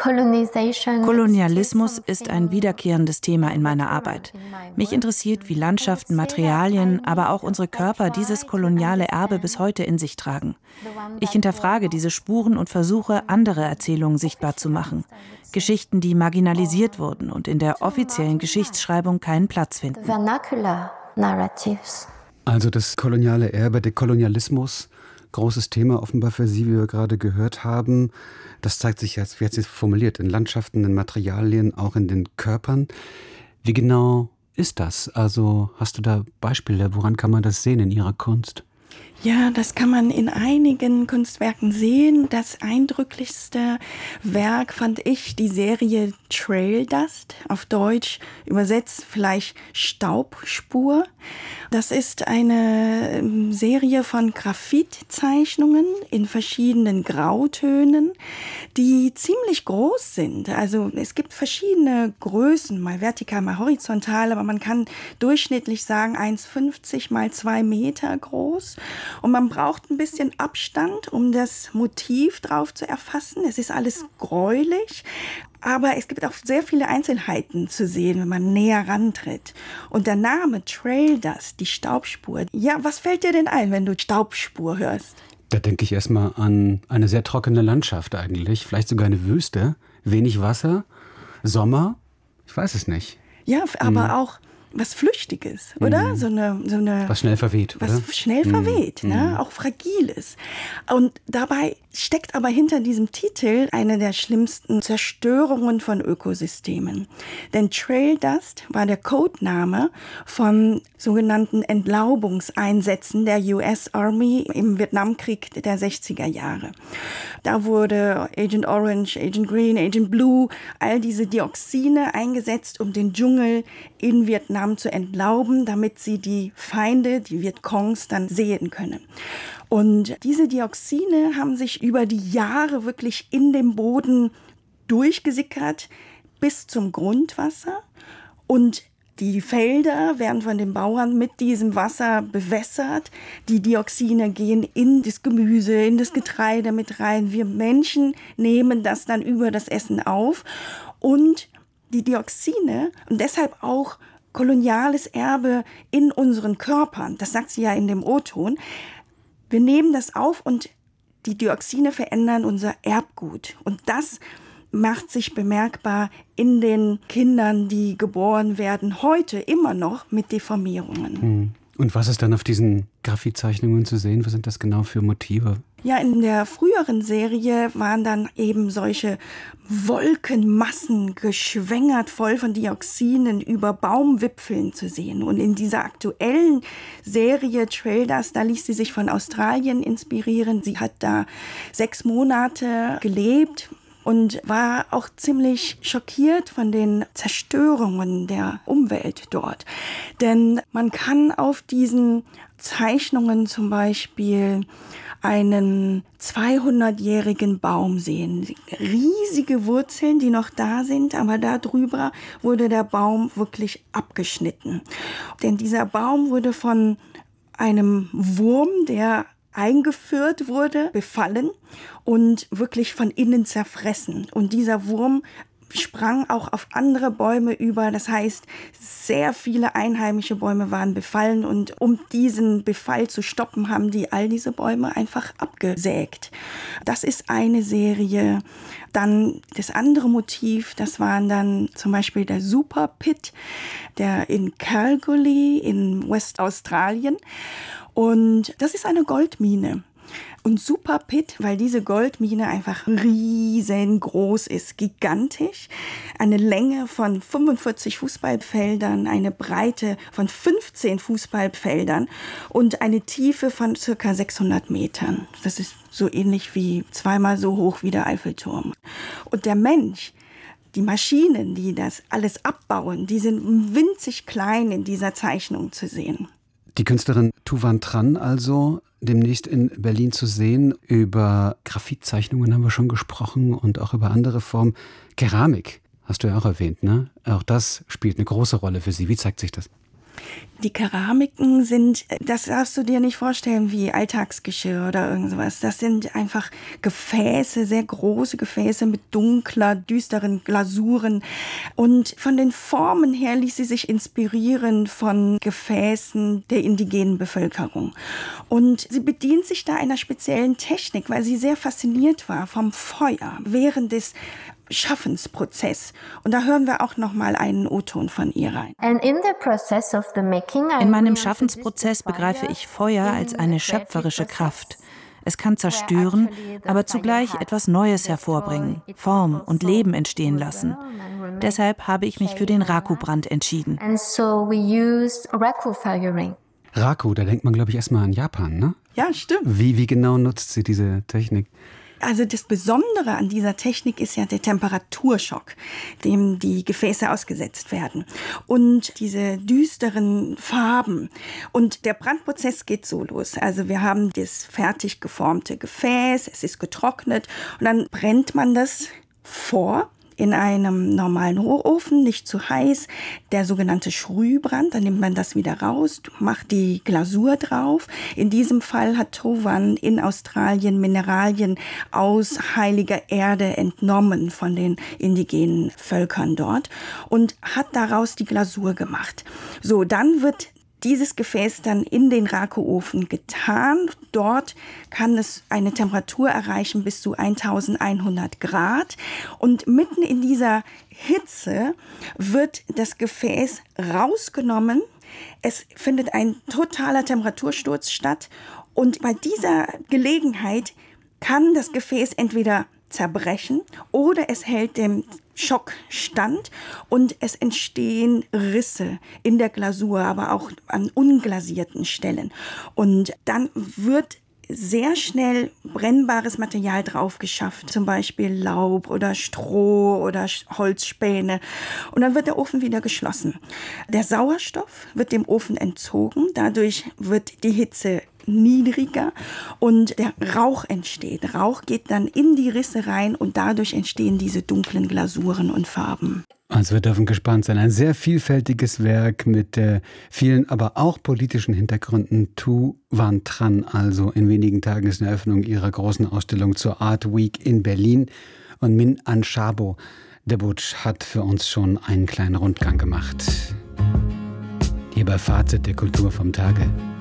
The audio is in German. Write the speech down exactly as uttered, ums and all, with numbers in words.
Kolonialismus ist ein wiederkehrendes Thema in meiner Arbeit. Mich interessiert, wie Landschaften, Materialien, aber auch unsere Körper dieses koloniale Erbe bis heute in sich tragen. Ich hinterfrage diese Spuren und versuche, andere Erzählungen sichtbar zu machen. Geschichten, die marginalisiert wurden und in der offiziellen Geschichtsschreibung keinen Platz finden. Also das koloniale Erbe, der Kolonialismus, großes Thema offenbar für Sie, wie wir gerade gehört haben. Das zeigt sich jetzt, wie hat sie es formuliert, in Landschaften, in Materialien, auch in den Körpern. Wie genau ist das? Also hast du da Beispiele, woran kann man das sehen in Ihrer Kunst? Ja, das kann man in einigen Kunstwerken sehen. Das eindrücklichste Werk fand ich die Serie Trail Dust, auf Deutsch übersetzt vielleicht Staubspur. Das ist eine Serie von Graphitzeichnungen in verschiedenen Grautönen, die ziemlich groß sind. Also es gibt verschiedene Größen, mal vertikal, mal horizontal, aber man kann durchschnittlich sagen eins Komma fünfzig mal zwei Meter groß. Und man braucht ein bisschen Abstand, um das Motiv drauf zu erfassen. Es ist alles gräulich, aber es gibt auch sehr viele Einzelheiten zu sehen, wenn man näher rantritt. Und der Name Trail Dust, die Staubspur. Ja, was fällt dir denn ein, wenn du Staubspur hörst? Da denke ich erstmal an eine sehr trockene Landschaft eigentlich, vielleicht sogar eine Wüste, wenig Wasser, Sommer, ich weiß es nicht. Ja, aber hm. auch was Flüchtiges, oder? Mhm. So eine, so eine, was schnell verweht, was oder? schnell verweht, mhm. ne? Auch Fragiles. Und dabei steckt aber hinter diesem Titel eine der schlimmsten Zerstörungen von Ökosystemen. Denn Trail Dust war der Codename von sogenannten Entlaubungseinsätzen der U S Army im Vietnamkrieg der sechziger Jahre. Da wurde Agent Orange, Agent Green, Agent Blue, all diese Dioxine eingesetzt, um den Dschungel in Vietnam zu entlauben, damit sie die Feinde, die Vietcongs, dann sehen können. Und diese Dioxine haben sich über die Jahre wirklich in dem Boden durchgesickert bis zum Grundwasser. Und die Felder werden von den Bauern mit diesem Wasser bewässert. Die Dioxine gehen in das Gemüse, in das Getreide mit rein. Wir Menschen nehmen das dann über das Essen auf. Und die Dioxine und deshalb auch koloniales Erbe in unseren Körpern, das sagt sie ja in dem O-Ton, wir nehmen das auf und die Dioxine verändern unser Erbgut. Und das macht sich bemerkbar in den Kindern, die geboren werden, heute immer noch mit Deformierungen. Und was ist dann auf diesen Graphitzeichnungen zu sehen? Was sind das genau für Motive? Ja, in der früheren Serie waren dann eben solche Wolkenmassen geschwängert, voll von Dioxinen über Baumwipfeln zu sehen. Und in dieser aktuellen Serie Trail Dust, da ließ sie sich von Australien inspirieren. Sie hat da sechs Monate gelebt und war auch ziemlich schockiert von den Zerstörungen der Umwelt dort. Denn man kann auf diesen Zeichnungen zum Beispiel einen zweihundertjährigen Baum sehen. Riesige Wurzeln, die noch da sind, aber darüber wurde der Baum wirklich abgeschnitten. Denn dieser Baum wurde von einem Wurm, der eingeführt wurde, befallen und wirklich von innen zerfressen. Und dieser Wurm sprang auch auf andere Bäume über. Das heißt, sehr viele einheimische Bäume waren befallen und um diesen Befall zu stoppen, haben die all diese Bäume einfach abgesägt. Das ist eine Serie. Dann das andere Motiv, das waren dann zum Beispiel der Super Pit, der in Kalgoorlie in Westaustralien. Und das ist eine Goldmine. Und Super Pit, weil diese Goldmine einfach riesengroß ist, gigantisch. Eine Länge von fünfundvierzig Fußballfeldern, eine Breite von fünfzehn Fußballfeldern und eine Tiefe von circa sechshundert Metern. Das ist so ähnlich wie zweimal so hoch wie der Eiffelturm. Und der Mensch, die Maschinen, die das alles abbauen, die sind winzig klein in dieser Zeichnung zu sehen. Die Künstlerin Thu Van Tran also demnächst in Berlin zu sehen. Über Graphitzeichnungen haben wir schon gesprochen und auch über andere Formen. Keramik hast du ja auch erwähnt, ne? Auch das spielt eine große Rolle für Sie. Wie zeigt sich das? Die Keramiken sind, das darfst du dir nicht vorstellen wie Alltagsgeschirr oder irgend sowas. Das sind einfach Gefäße, sehr große Gefäße mit dunkler, düsteren Glasuren. Und von den Formen her ließ sie sich inspirieren von Gefäßen der indigenen Bevölkerung. Und sie bedient sich da einer speziellen Technik, weil sie sehr fasziniert war vom Feuer während des Schaffensprozess. Und da hören wir auch noch mal einen O-Ton von ihr rein. In meinem Schaffensprozess begreife ich Feuer als eine schöpferische Kraft. Es kann zerstören, aber zugleich etwas Neues hervorbringen, Form und Leben entstehen lassen. Deshalb habe ich mich für den Raku-Brand entschieden. Raku, da denkt man, glaube ich, erstmal an Japan, ne? Ja, stimmt. Wie, wie genau nutzt sie diese Technik? Also das Besondere an dieser Technik ist ja der Temperaturschock, dem die Gefäße ausgesetzt werden. Und diese düsteren Farben. Und der Brandprozess geht so los. Also wir haben das fertig geformte Gefäß, es ist getrocknet und dann brennt man das vor. In einem normalen Hochofen, nicht zu heiß, der sogenannte Schrühbrand, dann nimmt man das wieder raus, macht die Glasur drauf. In diesem Fall hat Towan in Australien Mineralien aus heiliger Erde entnommen von den indigenen Völkern dort und hat daraus die Glasur gemacht. So, dann wird dieses Gefäß dann in den Raku-Ofen getan. Dort kann es eine Temperatur erreichen bis zu eintausendeinhundert Grad. Und mitten in dieser Hitze wird das Gefäß rausgenommen. Es findet ein totaler Temperatursturz statt. Und bei dieser Gelegenheit kann das Gefäß entweder zerbrechen oder es hält dem Schock stand und es entstehen Risse in der Glasur, aber auch an unglasierten Stellen. Und dann wird sehr schnell brennbares Material drauf geschafft, zum Beispiel Laub oder Stroh oder Holzspäne. Und dann wird der Ofen wieder geschlossen. Der Sauerstoff wird dem Ofen entzogen, dadurch wird die Hitze niedriger und der Rauch entsteht. Rauch geht dann in die Risse rein und dadurch entstehen diese dunklen Glasuren und Farben. Also wir dürfen gespannt sein. Ein sehr vielfältiges Werk mit äh, vielen, aber auch politischen Hintergründen. Tu Van Tran, also in wenigen Tagen ist eine Eröffnung ihrer großen Ausstellung zur Art Week in Berlin. Und Min Anshabo Debutsch hat für uns schon einen kleinen Rundgang gemacht. Hier bei Fazit der Kultur vom Tage.